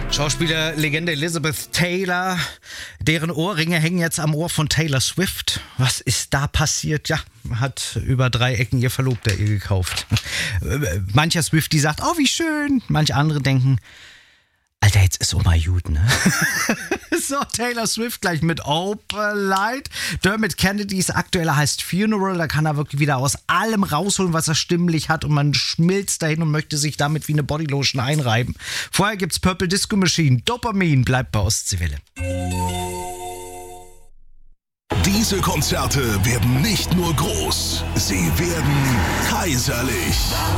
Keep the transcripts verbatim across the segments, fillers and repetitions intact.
Schauspielerlegende Elizabeth Taylor, deren Ohrringe hängen jetzt am Ohr von Taylor Swift. Was ist da passiert? Ja, hat über drei Ecken ihr Verlobter ihr gekauft. Mancher Swiftie sagt, oh wie schön. Manche andere denken, Alter, jetzt ist Oma gut, ne? So, Taylor Swift gleich mit Opalite. Dermot Kennedys aktueller heißt Funeral. Da kann er wirklich wieder aus allem rausholen, was er stimmlich hat. Und man schmilzt dahin und möchte sich damit wie eine Bodylotion einreiben. Vorher gibt's Purple Disco Machine. Dopamin bleibt bei Ostseewelle. Diese Konzerte werden nicht nur groß, sie werden kaiserlich.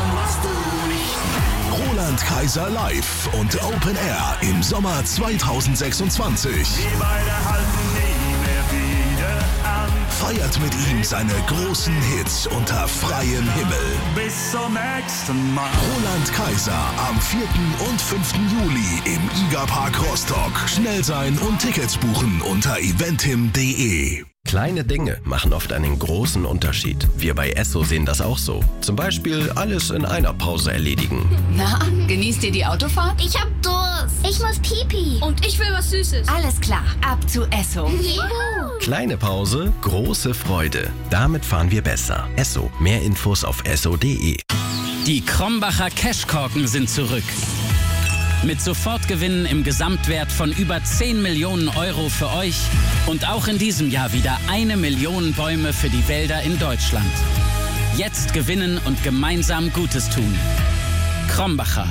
Roland Kaiser live und Open Air im Sommer zweitausendsechsundzwanzig. Wir beide halten nie mehr wieder an. Feiert mit ihm seine großen Hits unter freiem Himmel. Bis zum nächsten Mal. Roland Kaiser am vierten und fünften Juli im Iga-Park Rostock. Schnell sein und Tickets buchen unter eventim punkt de. Kleine Dinge machen oft einen großen Unterschied. Wir bei Esso sehen das auch so. Zum Beispiel alles in einer Pause erledigen. Na, genießt ihr die Autofahrt? Ich hab Durst. Ich muss Pipi. Und ich will was Süßes. Alles klar, ab zu Esso. Juhu. Kleine Pause, große Freude. Damit fahren wir besser. Esso. Mehr Infos auf esso punkt de. Die Krombacher Cashkorken sind zurück. Mit Sofortgewinnen im Gesamtwert von über zehn Millionen Euro für euch und auch in diesem Jahr wieder eine Million Bäume für die Wälder in Deutschland. Jetzt gewinnen und gemeinsam Gutes tun. Krombacher.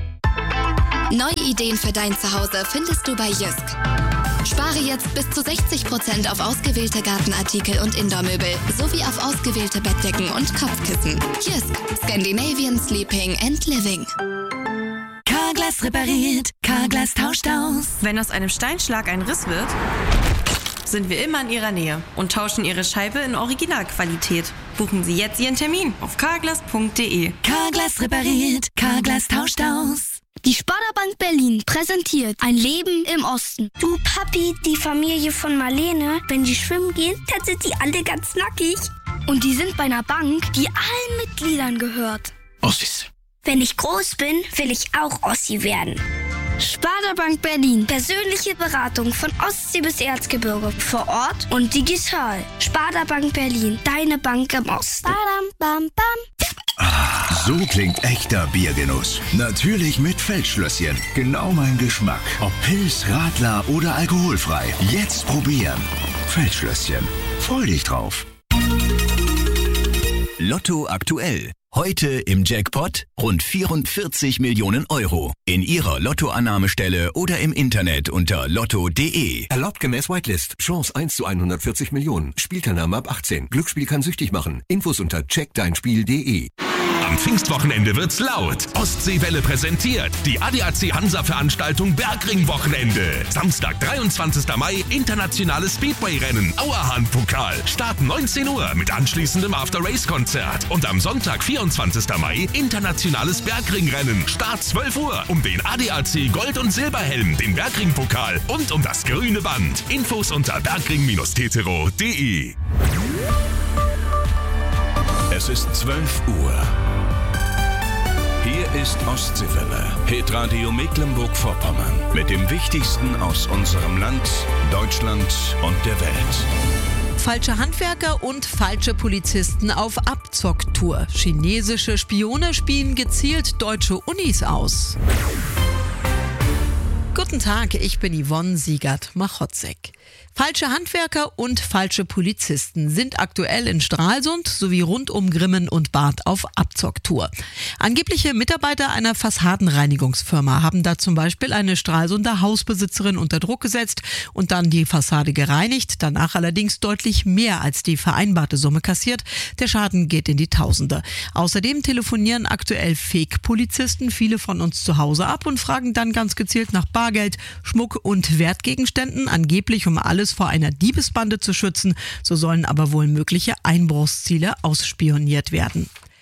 Neue Ideen für dein Zuhause findest du bei Jysk. Spare jetzt bis zu sechzig Prozent auf ausgewählte Gartenartikel und Indoormöbel sowie auf ausgewählte Bettdecken und Kopfkissen. Jysk. Scandinavian Sleeping and Living. Carglass repariert, Carglass tauscht aus. Wenn aus einem Steinschlag ein Riss wird, sind wir immer in Ihrer Nähe und tauschen Ihre Scheibe in Originalqualität. Buchen Sie jetzt Ihren Termin auf carglass punkt de. Carglass repariert, Carglass tauscht aus. Die Sparda-Bank Berlin präsentiert ein Leben im Osten. Du Papi, die Familie von Marlene, wenn die schwimmen gehen, dann sind die alle ganz nackig. Und die sind bei einer Bank, die allen Mitgliedern gehört. Ossis. Wenn ich groß bin, will ich auch Ossi werden. Sparda Bank Berlin. Persönliche Beratung von Ostsee bis Erzgebirge. Vor Ort und digital. Sparda Bank Berlin. Deine Bank im Osten. Badam, bam, bam. So klingt echter Biergenuss. Natürlich mit Feldschlösschen. Genau mein Geschmack. Ob Pils, Radler oder alkoholfrei. Jetzt probieren. Feldschlösschen. Freu dich drauf. Lotto aktuell. Heute im Jackpot rund vierundvierzig Millionen Euro. In Ihrer Lottoannahmestelle oder im Internet unter lotto punkt de. Erlaubt gemäß Whitelist. Chance eins zu hundertvierzig Millionen. Spielteilnahme ab achtzehn. Glücksspiel kann süchtig machen. Infos unter check dein spiel punkt de. Am Pfingstwochenende wird's laut. Ostseewelle präsentiert die A D A C Hansa-Veranstaltung Bergring-Wochenende. Samstag, dreiundzwanzigsten Mai, internationales Speedway-Rennen, Auerhahn-Pokal. Start neunzehn Uhr mit anschließendem After-Race-Konzert. Und am Sonntag, vierundzwanzigsten Mai, internationales Bergring-Rennen. Start zwölf Uhr um den A D A C Gold- und Silberhelm, den Bergring-Pokal und um das grüne Band. Infos unter bergring tetero punkt de. Es ist zwölf Uhr. Hier ist Ostseewelle, Hitradio Mecklenburg-Vorpommern. Mit dem Wichtigsten aus unserem Land, Deutschland und der Welt. Falsche Handwerker und falsche Polizisten auf Abzocktour. Chinesische Spione spielen gezielt deutsche Unis aus. Guten Tag, ich bin Yvonne Siegert-Machotzek. Falsche Handwerker und falsche Polizisten sind aktuell in Stralsund sowie rund um Grimmen und Barth auf Abzocktour. Angebliche Mitarbeiter einer Fassadenreinigungsfirma haben da zum Beispiel eine Stralsunder Hausbesitzerin unter Druck gesetzt und dann die Fassade gereinigt, danach allerdings deutlich mehr als die vereinbarte Summe kassiert. Der Schaden geht in die Tausende. Außerdem telefonieren aktuell Fake-Polizisten viele von uns zu Hause ab und fragen dann ganz gezielt nach Bargeld, Schmuck und Wertgegenständen, angeblich um alles vor einer Diebesbande zu schützen. So sollen aber wohl mögliche Einbruchsziele ausspioniert werden.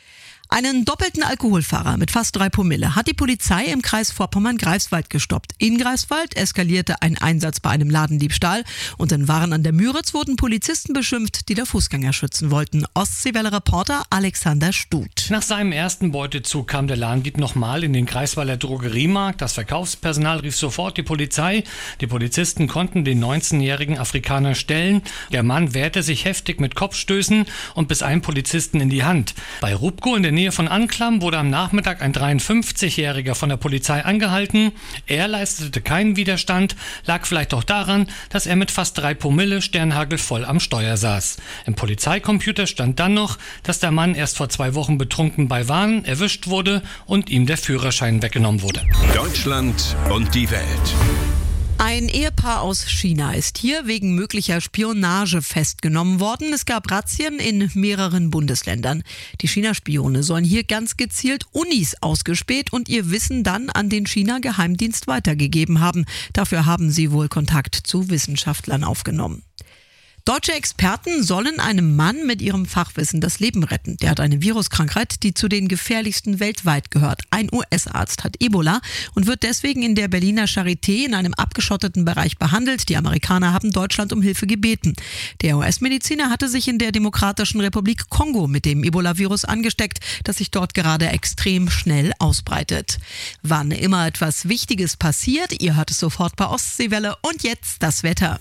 Einen doppelten Alkoholfahrer mit fast drei Promille hat die Polizei im Kreis Vorpommern-Greifswald gestoppt. In Greifswald eskalierte ein Einsatz bei einem Ladendiebstahl und in Waren an der Müritz wurden Polizisten beschimpft, die der Fußgänger schützen wollten. Ostseewelle-Reporter Alexander Stut. Nach seinem ersten Beutezug kam der Ladendieb nochmal in den Greifswalder Drogeriemarkt. Das Verkaufspersonal rief sofort die Polizei. Die Polizisten konnten den neunzehnjährigen Afrikaner stellen. Der Mann wehrte sich heftig mit Kopfstößen und biss einen Polizisten in die Hand. Bei Rubko in der Nähe von Anklam wurde am Nachmittag ein dreiundfünfzigjähriger von der Polizei angehalten. Er leistete keinen Widerstand, lag vielleicht auch daran, dass er mit fast drei Promille sternhagelvoll am Steuer saß. Im Polizeicomputer stand dann noch, dass der Mann erst vor zwei Wochen betrunken bei Wahn erwischt wurde und ihm der Führerschein weggenommen wurde. Deutschland und die Welt. Ein Ehepaar aus China ist hier wegen möglicher Spionage festgenommen worden. Es gab Razzien in mehreren Bundesländern. Die China-Spione sollen hier ganz gezielt Unis ausgespäht und ihr Wissen dann an den China-Geheimdienst weitergegeben haben. Dafür haben sie wohl Kontakt zu Wissenschaftlern aufgenommen. Deutsche Experten sollen einem Mann mit ihrem Fachwissen das Leben retten. Der hat eine Viruskrankheit, die zu den gefährlichsten weltweit gehört. Ein U S-Arzt hat Ebola und wird deswegen in der Berliner Charité in einem abgeschotteten Bereich behandelt. Die Amerikaner haben Deutschland um Hilfe gebeten. Der U S-Mediziner hatte sich in der Demokratischen Republik Kongo mit dem Ebola-Virus angesteckt, das sich dort gerade extrem schnell ausbreitet. Wann immer etwas Wichtiges passiert, ihr hört es sofort bei Ostseewelle. Und jetzt das Wetter.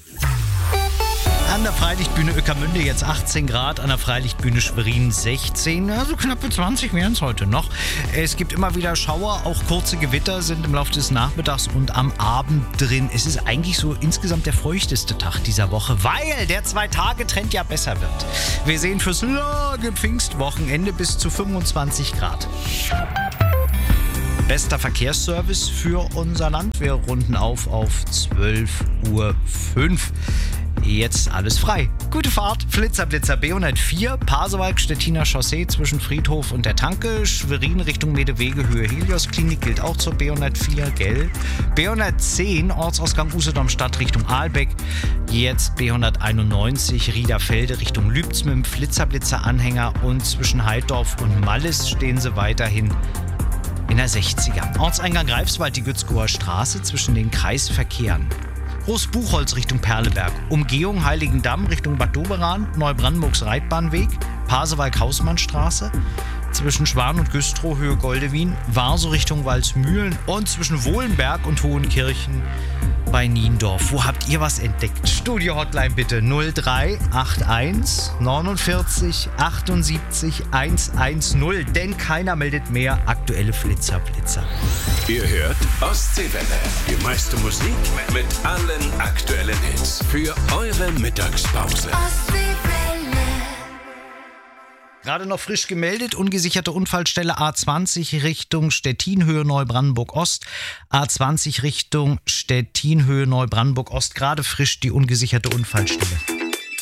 An der Freilichtbühne Ueckermünde jetzt achtzehn Grad, an der Freilichtbühne Schwerin sechzehn, also knappe zwanzig wären es heute noch. Es gibt immer wieder Schauer, auch kurze Gewitter sind im Laufe des Nachmittags und am Abend drin. Es ist eigentlich so insgesamt der feuchteste Tag dieser Woche, weil der Zwei-Tage-Trend ja besser wird. Wir sehen fürs lange Pfingstwochenende bis zu fünfundzwanzig Grad. Bester Verkehrsservice für unser Land. Wir runden auf auf zwölf Uhr fünf. Jetzt alles frei. Gute Fahrt. Flitzer Blitzer B hundertvier, Pasewalk, Stettiner Chaussee zwischen Friedhof und der Tanke, Schwerin Richtung Medewege, Höhe Helios Klinik gilt auch zur B hundertvier, gell? B hundertzehn, Ortsausgang Usedom Stadt Richtung Aalbeck. Jetzt B hunderteinundneunzig, Riederfelde Richtung Lübz mit dem Flitzer Blitzer Anhänger und zwischen Heiddorf und Mallis stehen sie weiterhin in der sechziger. Ortseingang Greifswald, die Gützkower Straße zwischen den Kreisverkehren. Großbuchholz Richtung Perleberg, Umgehung Heiligendamm Richtung Bad Doberan, Neubrandenburgs Reitbahnweg, Pasewalk-Hausmannstraße, zwischen Schwan und Güstrow Höhe Goldewin, Warso Richtung Walsmühlen und zwischen Wohlenberg und Hohenkirchen bei Niendorf. Wo habt ihr was entdeckt? Studio-Hotline bitte null drei acht eins neunundvierzig achtundsiebzig hundertzehn, denn keiner meldet mehr aktuelle Flitzer Blitzer. Ihr hört Ostseewelle. Die meiste Musik mit allen aktuellen Hits für eure Mittagspause. Gerade noch frisch gemeldet, ungesicherte Unfallstelle A zwanzig Richtung Stettin, Höhe Neubrandenburg Ost. A zwanzig Richtung Stettin, Höhe Neubrandenburg Ost. Gerade frisch die ungesicherte Unfallstelle.